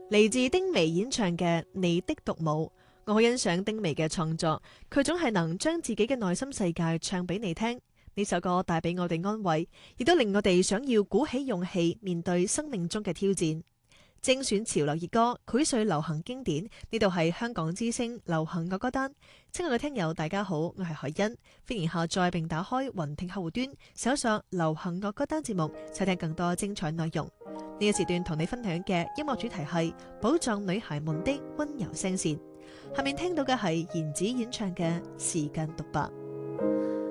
嚟自丁薇演唱嘅《你的獨舞》，我好欣賞丁薇嘅創作，佢總係能將自己嘅內心世界唱俾你聽。呢首歌帶俾我哋安慰，亦都令我哋想要鼓起勇氣面對生命中嘅挑戰。精選潮流熱歌，膾萃流行經典。呢度係香港之聲流行樂歌單。親愛嘅聽友，大家好，我係海欣，歡迎下載並打開雲聽客戶端，搜索流行樂歌單節目，收聽更多精彩內容。呢個時段同你分享嘅音樂主題係寶藏女孩們的溫柔聲線。下面聽到嘅係妍子演唱嘅《時間獨白》。